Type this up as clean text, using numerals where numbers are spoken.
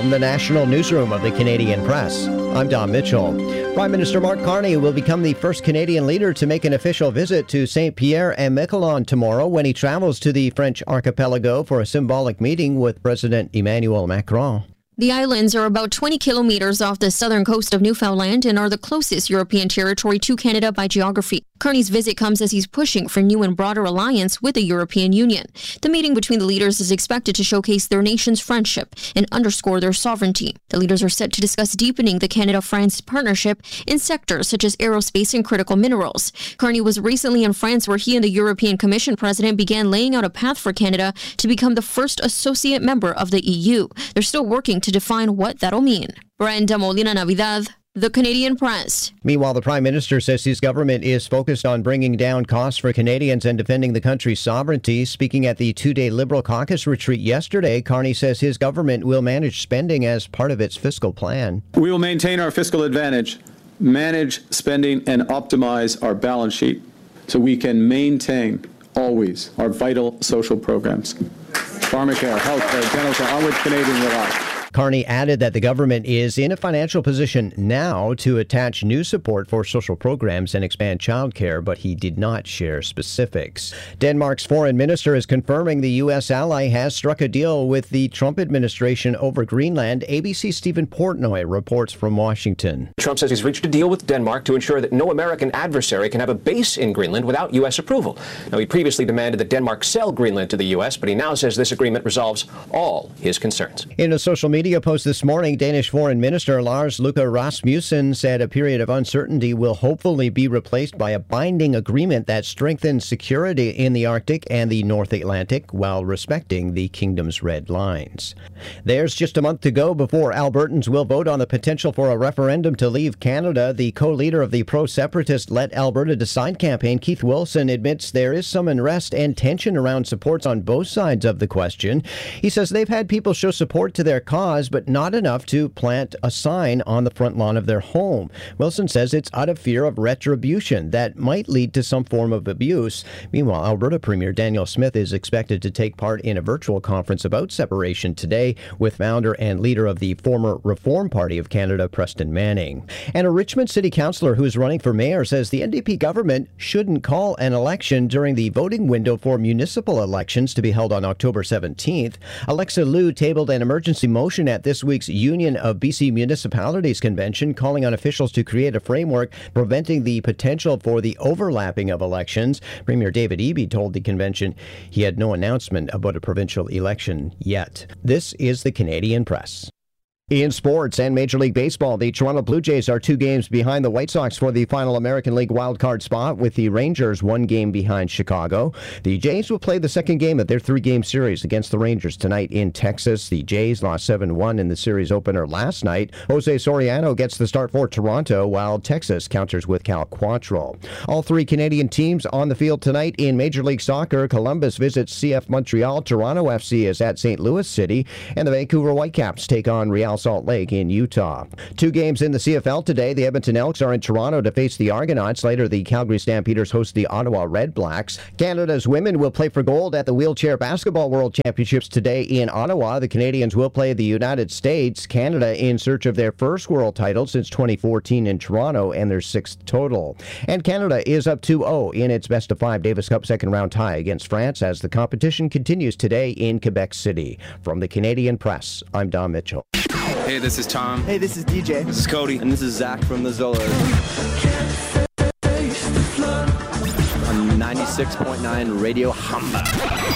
From the National Newsroom of the Canadian Press, I'm Don Mitchell. Prime Minister Mark Carney will become the first Canadian leader to make an official visit to St. Pierre and Miquelon tomorrow when he travels to the French archipelago for a symbolic meeting with President Emmanuel Macron. The islands are about 20 kilometers off the southern coast of Newfoundland and are the closest European territory to Canada by geography. Carney's visit comes as he's pushing for new and broader alliance with the European Union. The meeting between the leaders is expected to showcase their nation's friendship and underscore their sovereignty. The leaders are set to discuss deepening the Canada-France partnership in sectors such as aerospace and critical minerals. Carney was recently in France where he and the European Commission president began laying out a path for Canada to become the first associate member of the EU. They're still working to define what that'll mean. Brenda Molina Navidad, The Canadian Press. Meanwhile, the Prime Minister says his government is focused on bringing down costs for Canadians and defending the country's sovereignty. Speaking at the two-day Liberal caucus retreat yesterday, Carney says his government will manage spending as part of its fiscal plan. We will maintain our fiscal advantage, manage spending, and optimize our balance sheet so we can maintain always our vital social programs. Pharmacare, healthcare, dental care, on which Canadians rely. Carney added that the government is in a financial position now to attach new support for social programs and expand childcare, but he did not share specifics. Denmark's foreign minister is confirming the U.S. ally has struck a deal with the Trump administration over Greenland. ABC's Stephen Portnoy reports from Washington. Trump says he's reached a deal with Denmark to ensure that no American adversary can have a base in Greenland without U.S. approval. Now, he previously demanded that Denmark sell Greenland to the U.S., but he now says this agreement resolves all his concerns. In a social media post this morning, Danish Foreign Minister Lars Løkke Rasmussen said a period of uncertainty will hopefully be replaced by a binding agreement that strengthens security in the Arctic and the North Atlantic while respecting the kingdom's red lines. There's just a month to go before Albertans will vote on the potential for a referendum to leave Canada. The co-leader of the pro-separatist Let Alberta Decide campaign, Keith Wilson, admits there is some unrest and tension around supports on both sides of the question. He says they've had people show support to their cause, but not enough to plant a sign on the front lawn of their home. Wilson says it's out of fear of retribution that might lead to some form of abuse. Meanwhile, Alberta Premier Danielle Smith is expected to take part in a virtual conference about separation today with founder and leader of the former Reform Party of Canada, Preston Manning. And a Richmond City Councillor who is running for mayor says the NDP government shouldn't call an election during the voting window for municipal elections to be held on October 17th. Alexa Liu tabled an emergency motion at this week's Union of BC Municipalities Convention, calling on officials to create a framework preventing the potential for the overlapping of elections. Premier David Eby told the convention he had no announcement about a provincial election yet. This is the Canadian Press. In sports and Major League Baseball, the Toronto Blue Jays are 2 games behind the White Sox for the final American League wildcard spot, with the Rangers 1 game behind Chicago. The Jays will play the second game of their 3-game series against the Rangers tonight in Texas. The Jays lost 7-1 in the series opener last night. Jose Soriano gets the start for Toronto, while Texas counters with Cal Quantrill. All 3 Canadian teams on the field tonight in Major League Soccer. Columbus visits CF Montreal. Toronto FC is at St. Louis City. And the Vancouver Whitecaps take on Real Salt Lake in Utah. 2 games in the CFL today. The Edmonton Elks are in Toronto to face the Argonauts. Later, the Calgary Stampeders host the Ottawa Red Blacks. Canada's women will play for gold at the Wheelchair Basketball World Championships today in Ottawa. The Canadians will play the United States. Canada in search of their first world title since 2014 in Toronto and their 6th total. And Canada is up 2-0 in its best-of-5 Davis Cup second-round tie against France as the competition continues today in Quebec City. From the Canadian Press, I'm Don Mitchell. Hey, this is Tom. Hey, this is DJ. This is Cody. And this is Zach from the Zolas. On 96.9 Radio Hamba.